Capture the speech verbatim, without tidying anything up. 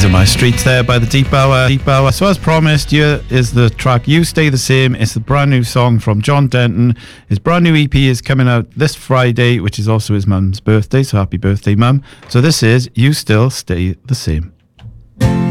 These Are My Streets there by the Deep Hour. Deep Hour. So as promised, here is the track You Stay the Same. It's the brand new song from John Denton. His brand new E P is coming out this Friday, which is also his mum's birthday. So happy birthday, mum. So this is You Still Stay the Same.